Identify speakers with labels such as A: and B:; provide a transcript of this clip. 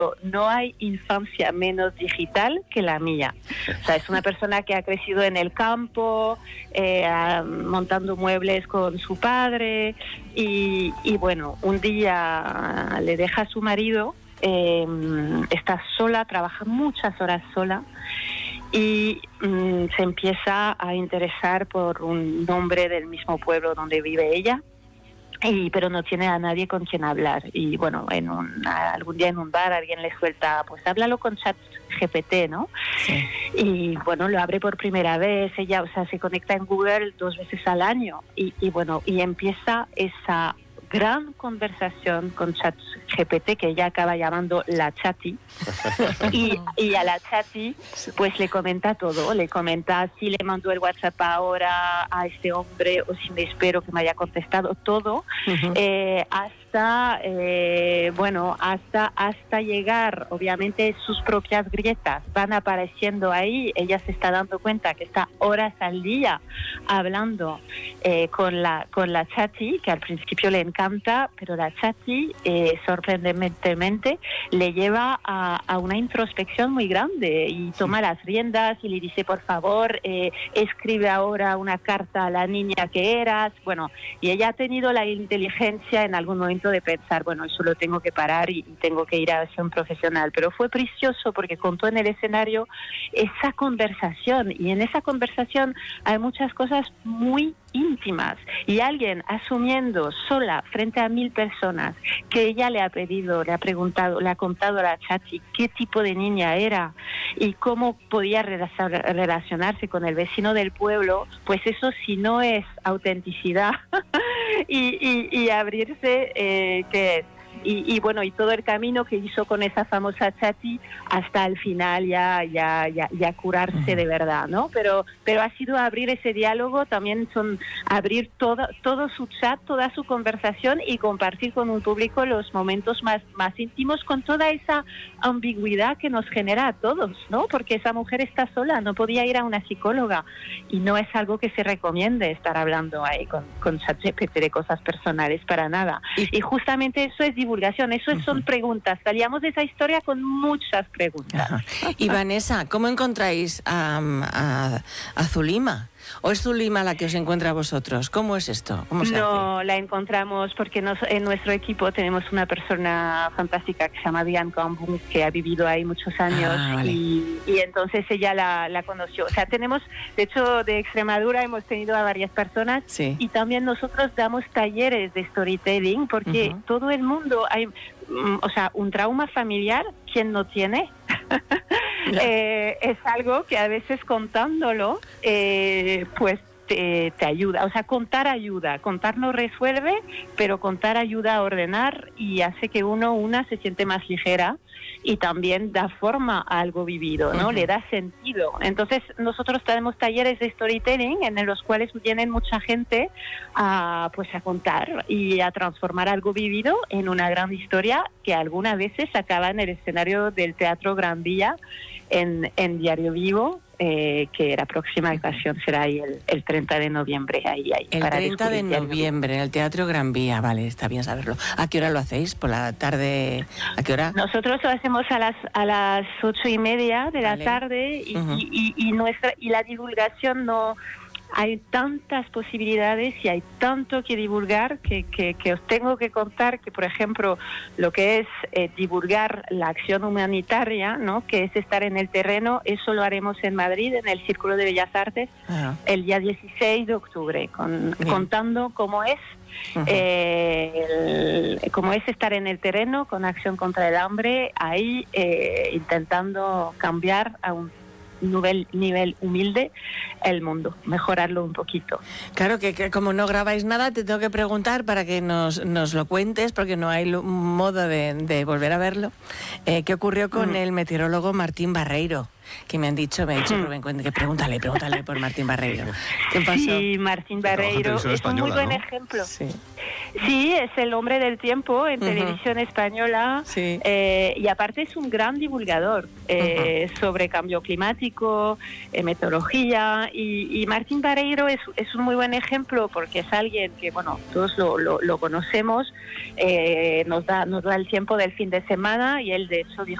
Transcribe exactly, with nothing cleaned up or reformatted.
A: no hay infancia menos digital que la mía. O sea, es una persona que ha crecido en el campo, eh, montando muebles con su padre y, y bueno, un día le deja a su marido, eh, está sola, trabaja muchas horas sola y mm, se empieza a interesar por un hombre del mismo pueblo donde vive ella. Y, pero no tiene a nadie con quien hablar. Y bueno, en un, algún día en un bar alguien le suelta, pues háblalo con ChatGPT, ¿no? Sí. Y bueno, lo abre por primera vez, ella, o sea, se conecta en Google dos veces al año. Y, y bueno, y empieza esa gran conversación con ChatGPT, que ella acaba llamando la Chati, y, y a la Chati pues le comenta todo, le comenta si le mandó el WhatsApp ahora a este hombre o si me espero que me haya contestado todo, uh-huh. eh, hasta eh, bueno, hasta hasta llegar, obviamente sus propias grietas van apareciendo ahí, ella se está dando cuenta que está horas al día hablando eh, con la con la Chati, que al principio le encanta, pero la Chati eh, sorprendentemente le lleva a, a una introspección muy grande y toma sí. las riendas y le dice, por favor, eh, escribe ahora una carta a la niña que eras, bueno, y ella ha tenido la inteligencia en algún momento de pensar, bueno, eso lo tengo que parar y, y tengo que ir a ser un profesional, pero fue precioso porque contó en el escenario esa conversación y en esa conversación hay muchas cosas muy íntimas y alguien asumiendo sola frente a mil personas que ella le ha pedido, le ha preguntado, le ha contado a la Chati qué tipo de niña era y cómo podía relacionarse con el vecino del pueblo, pues eso si no es autenticidad y, y, y abrirse, eh, ¿qué es? Y, y bueno, y todo el camino que hizo con esa famosa Chati hasta el final ya ya ya, ya curarse uh-huh. de verdad, ¿no? Pero pero ha sido abrir ese diálogo, también son abrir todo todo su chat, toda su conversación y compartir con un público los momentos más más íntimos con toda esa ambigüedad que nos genera a todos, ¿no? Porque esa mujer está sola, no podía ir a una psicóloga y no es algo que se recomiende estar hablando ahí con con ChatGPT de cosas personales para nada. Y, y justamente eso es divulgación, eso uh-huh. son preguntas. Salíamos de esa historia con muchas preguntas.
B: Uh-huh. Y Vanessa, ¿cómo encontráis a, a, a Zulima? ¿O es Zulima la que os encuentra a vosotros? ¿Cómo es esto? ¿Cómo se
A: no,
B: hace?
A: La encontramos porque nos, en nuestro equipo tenemos una persona fantástica que se llama Diane Cambung, que ha vivido ahí muchos años ah, vale. y, y entonces ella la, la conoció. O sea, tenemos, de hecho, de Extremadura hemos tenido a varias personas sí. y también nosotros damos talleres de storytelling porque uh-huh. todo el mundo, hay, o sea, un trauma familiar, ¿quién no tiene? eh, es algo que a veces contándolo, eh, pues te, te ayuda. O sea, contar ayuda. Contar no resuelve, pero contar ayuda a ordenar y hace que uno, una, se siente más ligera y también da forma a algo vivido, ¿no? Uh-huh. Le da sentido. Entonces, nosotros tenemos talleres de storytelling en los cuales vienen mucha gente a, pues, a contar y a transformar algo vivido en una gran historia que algunas veces acaba en el escenario del Teatro Gran Vía en, en Diario Vivo, eh, que la próxima ocasión será ahí el, el treinta de noviembre. Ahí, ahí,
B: el
A: para
B: treinta de noviembre, en el Teatro Gran Vía, vale, está bien saberlo. ¿A qué hora lo hacéis? ¿Por la tarde? ¿A qué hora?
A: Nosotros lo hacemos a las a las ocho y media de la vale. tarde y, uh-huh. y, y, y, nuestra, y la divulgación no... Hay tantas posibilidades y hay tanto que divulgar que, que, que os tengo que contar que, por ejemplo, lo que es eh, divulgar la acción humanitaria, ¿no? Que es estar en el terreno, eso lo haremos en Madrid, en el Círculo de Bellas Artes, uh-huh. el día dieciséis de octubre, con, contando cómo es Uh-huh. Eh, el, como es estar en el terreno con acción contra el hambre, ahí eh, intentando cambiar a un nivel, nivel humilde el mundo, mejorarlo un poquito.
B: Claro que, que como no grabáis nada, te tengo que preguntar para que nos, nos lo cuentes, porque no hay lo, modo de, de volver a verlo. Eh, ¿Qué ocurrió con mm. el meteorólogo Martín Barreiro? que me han dicho, me ha dicho Rubén Cuente, que pregúntale, pregúntale por Martín Barreiro. ¿Qué pasó?
A: Sí, Martín Barreiro es un muy buen ¿no? ejemplo.
B: Sí.
A: Sí, es el hombre del tiempo en uh-huh. televisión española
B: sí.
A: eh, y aparte es un gran divulgador eh, uh-huh. sobre cambio climático, eh, meteorología y, y Martín Barreiro es, es un muy buen ejemplo porque es alguien que, bueno, todos lo, lo, lo conocemos, eh, nos da nos da el tiempo del fin de semana y él de hecho dijo